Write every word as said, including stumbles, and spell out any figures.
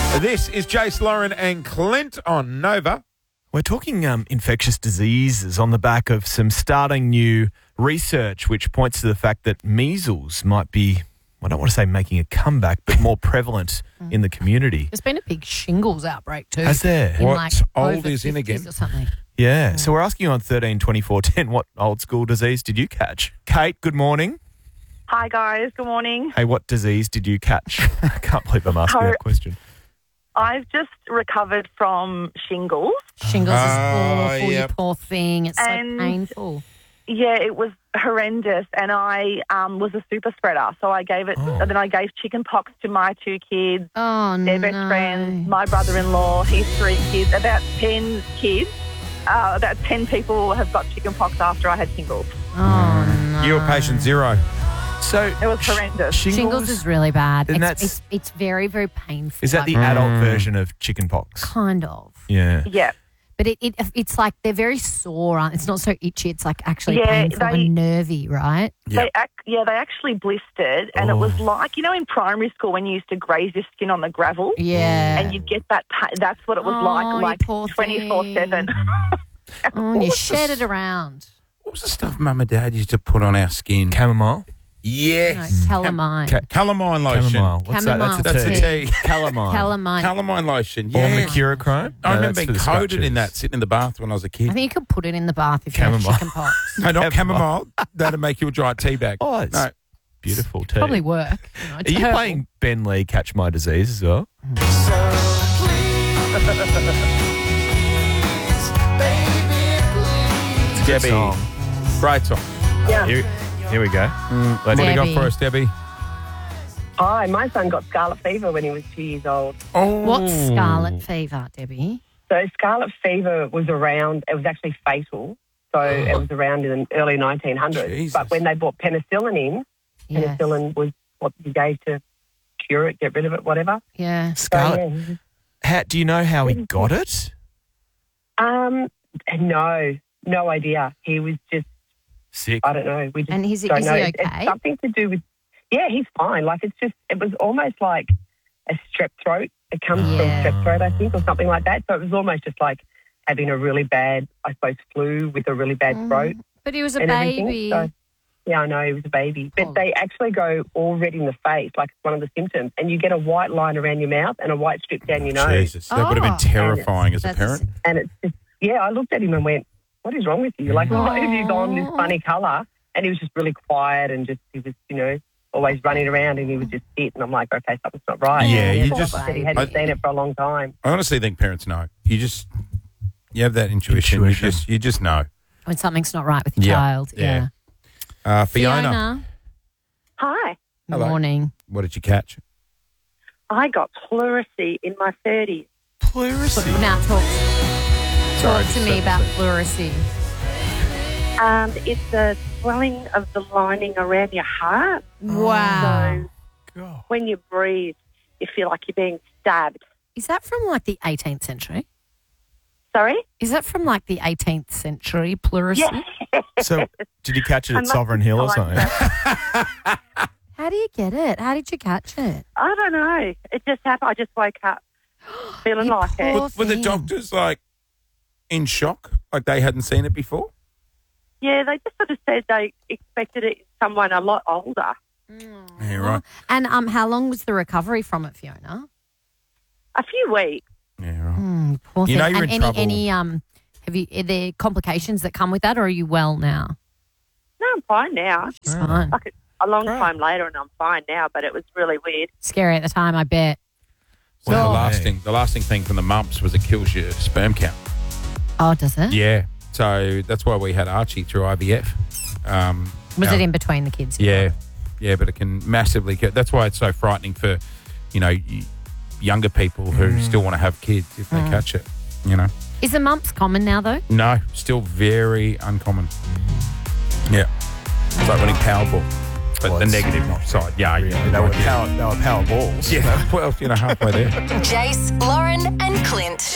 This is Jace, Lauren and Clint on Nova. We're talking um, infectious diseases on the back of some starting new research which points to the fact that measles might be, I don't want to say making a comeback, but more prevalent in the community. There's been a big shingles outbreak too. Has there? In What like old over is in fifties again? or something. Yeah. So we're asking you on thirteen twenty-four ten, what old school disease did you catch? Kate, good morning. Hi guys, good morning. Hey, what disease did you catch? I can't believe I'm asking So- that question. I've just recovered from shingles. Shingles Oh, is awful, yep. you poor thing. It's And- so painful. Yeah, it was horrendous, and I um, was a super spreader. So I gave it, Oh. and then I gave chicken pox to my two kids, Oh, their no. best friends, my brother-in-law, his three kids, about ten kids. Uh, about ten people have got chicken pox after I had shingles. Oh, no. You were patient zero. So It was sh- horrendous. Shingles, Shingles is really bad. And It's, that's- it's, it's very, very painful. is that the Like, adult version of chickenpox? kind of. Yeah. Yeah. But it, it it's like they're very sore. aren't- It's not so itchy. It's like actually Yeah, painful they- and nervy, right? Yeah. They ac- yeah, they actually blistered, and it Oh. was like, you know, in primary school when you used to graze your skin on the gravel, Yeah. and you'd get that. Pa- that's what it was Oh, like, you like poor twenty-four seven. Oh, and you was shed this? it around. What was the stuff Mum and Dad used to put on our skin? Chamomile? No, Yes. calamine. Ca- Calamine lotion. Chamomile. What's that? Chamomile That's a That's tea. a tea. Calamine. calamine. Calamine lotion. Or Yeah. mercurochrome? I No, remember that's being for the coated in that, scratches. sitting in the bath when I was a I kid. think you could put it in the bath if you have Chamomile. chicken pox. No, not Chamomile. chamomile. That'd make you a dry tea bag. Oh, it's No. beautiful tea. Probably work. You know, Are you terrible. playing Ben Lee Catch My Disease as well? It's a good Debbie. song. Great song. Here, here we go. What Let's do you got Debbie. for us, Debbie? Hi, my son got scarlet fever when he was two years old. Oh. What's scarlet fever, Debbie? So scarlet fever was around, it was actually fatal. So it was around in the early nineteen hundreds. Jesus. But when they brought penicillin in, Yes. penicillin was what you gave to cure it, get rid of it, whatever. Yeah. So, Scarlet. yeah. How, do you know how he got it? Um, no, no idea. He was just, Sick. I don't know. We just And is he- don't is know. he It's- okay? It's something to do with, yeah, he's fine. Like it's just, it was almost like a strep throat. It comes Yeah. from strep throat, I think, or something like that. So it was almost just like having a really bad, I suppose, flu with a really bad throat. But he was a and everything. baby. So, yeah, I know he was a baby. But Oh. they actually go all red in the face, like it's one of the symptoms. And you get a white line around your mouth and a white strip down your nose. Jesus, that would have Oh. been terrifying as a That's- parent. And it's just, yeah, I looked at him and went, what is wrong with you? Like, why have you gone this funny colour? And he was just really quiet and just, he was, you know, always running around and he would just sit. And I'm like, okay, something's not right. Yeah, And you he just- said he hadn't I- seen it for a long time. I honestly think parents know. You just, you have that intuition. Intuition. You just, you just know. When something's not right with your Yeah. child. Yeah. Yeah. Uh, Fiona, Hi, Hello. Morning. what did you catch? I got pleurisy in my thirties. Pleurisy. Now talk, Sorry, talk to just me said- about pleurisy. Um, it's the swelling of the lining around your heart. Wow. So when you breathe, you feel like you're being stabbed. Is that from like the eighteenth century? Sorry? Is that from like the eighteenth century pleurisy? Yeah. So, did you catch it I at must Sovereign have Hill or timed something? How do you get it? How did you catch it? I don't know. It just happened. I just woke up feeling You like it. poor Were, were the thing. doctors like in shock, like they hadn't seen it before? Yeah, they just sort of said they expected it in someone a lot older. Yeah, right. And um, how long was the recovery from it, Fiona? A few weeks. Yeah, right. Mm, poor You thing. know you're and in any, trouble. Any um, have you? Are there complications that come with that, or are you well now? No, I'm fine now. She's fine. Like a, a long Great. time later, and I'm fine now, but it was really weird. Scary at the time, I bet. Well, the Oh. lasting, the lasting thing from the mumps was it kills your sperm count. Oh, does it? Yeah, so that's why we had Archie through I V F. Um, Was now- it in between the kids? Yeah, yeah, but it can massively. Kill. That's why it's so frightening for, you know, y- younger people who Mm. still want to have kids if they catch it. You know, Is the mumps common now, though? no, still very uncommon. Yeah, it's like winning Powerball, but Well, the it's negative not side. Yeah, Really, yeah, they were yeah. power, they were power balls. Yeah, well, you know, halfway there. Jace, Lauren, and Clint.